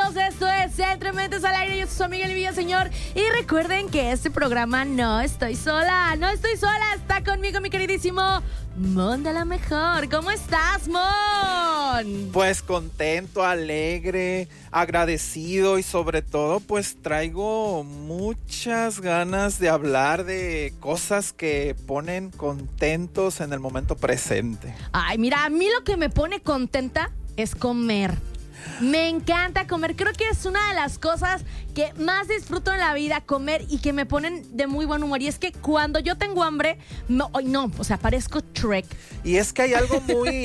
amigos, esto es Entre Mentes al Aire. Yo soy su amiga el Villaseñor. Y recuerden que este programa no estoy sola, está conmigo mi queridísimo Mon de la Mejor. ¿Cómo estás, Mon? Pues contento, alegre, agradecido y sobre todo pues traigo muchas ganas de hablar de cosas que ponen contentos en el momento presente. Ay, mira, a mí lo que me pone contenta es comer. Me encanta comer, creo que es una de las cosas que más disfruto en la vida, comer, y que me ponen de muy buen humor. Y es que cuando yo tengo hambre, parezco Shrek. Y es que hay algo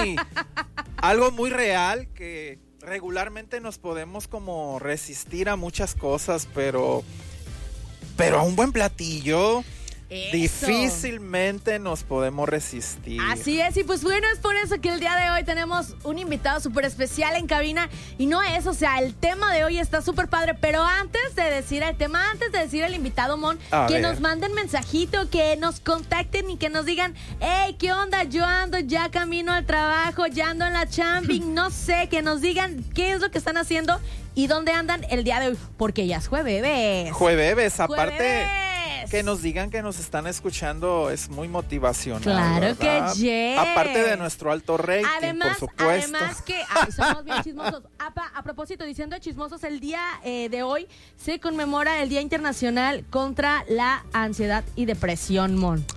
muy real, que regularmente nos podemos como resistir a muchas cosas, pero a un buen platillo difícilmente nos podemos resistir. Así es, y pues bueno, es por eso que el día de hoy tenemos un invitado súper especial en cabina. Y no es, el tema de hoy está súper padre. Pero antes de decir el tema, antes de decir el invitado, Mon, que nos manden mensajito, que nos contacten y que nos digan: hey, ¿qué onda? Yo ando ya camino al trabajo, ya ando en la chambing, no sé, que nos digan qué es lo que están haciendo y dónde andan el día de hoy, porque ya es jueves. Jueves, aparte. Que nos digan que nos están escuchando es muy motivacional. Claro, ¿verdad? que yes. Aparte de nuestro alto rating, por supuesto. Además que somos bien chismosos. A propósito, diciendo chismosos, el día de hoy se conmemora el Día Internacional contra la Ansiedad y Depresión, Mon.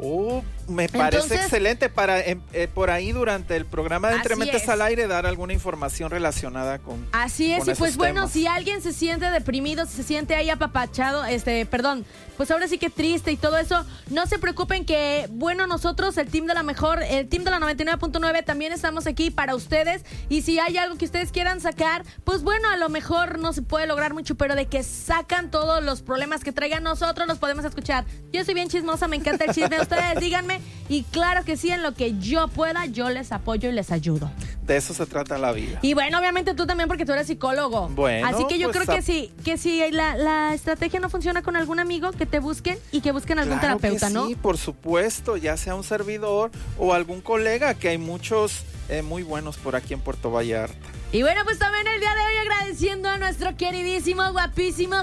Me parece excelente para por ahí durante el programa de Entre Mentes al Aire dar alguna información relacionada con Así es, con y pues esos bueno, temas. Si alguien se siente deprimido, si se siente ahí apapachado, pues ahora sí que triste y todo eso, no se preocupen que, bueno, nosotros, el team de la mejor, el team de la 99.9, también estamos aquí para ustedes. Y si hay algo que ustedes quieran sacar, pues bueno, a lo mejor no se puede lograr mucho, pero de que sacan todos los problemas que traigan, nosotros los podemos escuchar. Yo soy bien chismosa, me encanta el chisme. Ustedes díganme, y claro que sí, en lo que yo pueda, yo les apoyo y les ayudo. De eso se trata la vida. Y bueno, obviamente tú también, porque tú eres psicólogo. Bueno, así que yo pues creo que si la estrategia no funciona con algún amigo, que te busquen y que busquen algún terapeuta, ¿no? Sí, por supuesto, ya sea un servidor o algún colega, que hay muchos muy buenos por aquí en Puerto Vallarta. Y bueno, pues también el día de hoy agradeciendo a nuestro queridísimo, guapísimo,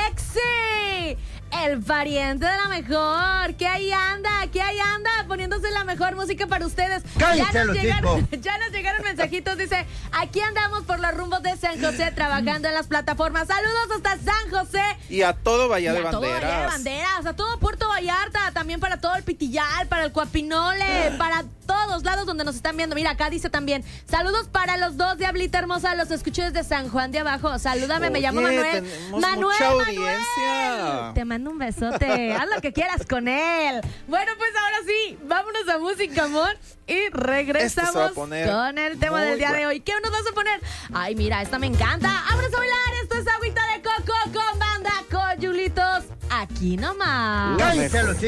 sexy, el pariente de la mejor, que ahí anda, poniéndose la mejor música para ustedes. Ya nos llegaron mensajitos, dice: aquí andamos por los rumbos de San José trabajando en las plataformas. Saludos hasta San José. Y a todo Bahía de Banderas. A todo Puerto Vallarta, también para todo el Pitillal, para el Coapinole, para todos lados donde nos están viendo. Mira, acá dice también: saludos para los dos, Diablita hermosa, los escucho desde San Juan de Abajo. Salúdame, me llamo Manuel. Mucha audiencia. Te mando un besote, haz lo que quieras con él. Bueno, pues ahora sí, vámonos a música, amor, y regresamos con el tema del día de hoy. ¿Qué nos vas a poner? Ay, mira, esta me encanta. Vámonos a bailar, esto es Agüita de Coco con Banda Coyulitos, aquí nomás. Cállate los